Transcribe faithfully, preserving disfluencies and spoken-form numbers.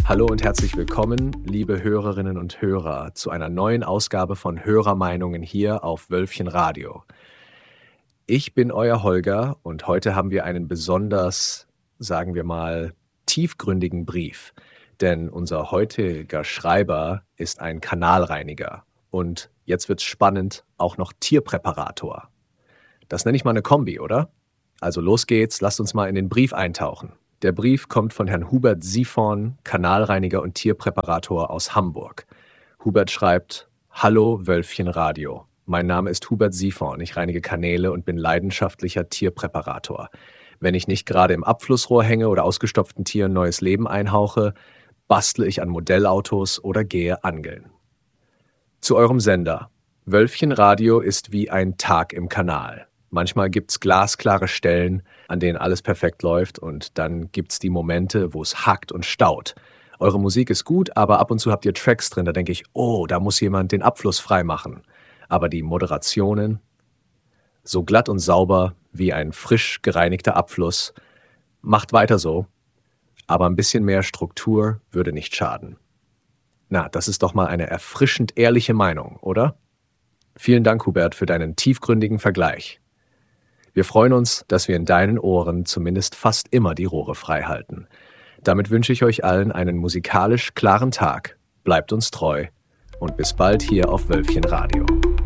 Hallo und herzlich willkommen, liebe Hörerinnen und Hörer, zu einer neuen Ausgabe von Hörermeinungen hier auf Wölfchen Radio. Ich bin euer Holger und heute haben wir einen besonders, sagen wir mal, tiefgründigen Brief. Denn unser heutiger Schreiber ist ein Kanalreiniger und jetzt wird's spannend, auch noch Tierpräparator. Das nenne ich mal eine Kombi, oder? Also los geht's, lasst uns mal in den Brief eintauchen. Der Brief kommt von Herrn Hubert Siphon, Kanalreiniger und Tierpräparator aus Hamburg. Hubert schreibt: Hallo Wölfchen Radio. Mein Name ist Hubert Siphon. Ich reinige Kanäle und bin leidenschaftlicher Tierpräparator. Wenn ich nicht gerade im Abflussrohr hänge oder ausgestopften Tieren neues Leben einhauche, bastle ich an Modellautos oder gehe angeln. Zu eurem Sender. Wölfchen Radio ist wie ein Tag im Kanal. Manchmal gibt's glasklare Stellen, an denen alles perfekt läuft, und dann gibt's die Momente, wo es hackt und staut. Eure Musik ist gut, aber ab und zu habt ihr Tracks drin, da denke ich, oh, da muss jemand den Abfluss freimachen. Aber die Moderationen, so glatt und sauber wie ein frisch gereinigter Abfluss, macht weiter so, aber ein bisschen mehr Struktur würde nicht schaden. Na, das ist doch mal eine erfrischend ehrliche Meinung, oder? Vielen Dank, Hubert, für deinen tiefgründigen Vergleich. Wir freuen uns, dass wir in deinen Ohren zumindest fast immer die Rohre frei halten. Damit wünsche ich euch allen einen musikalisch klaren Tag. Bleibt uns treu und bis bald hier auf Wölfchen Radio.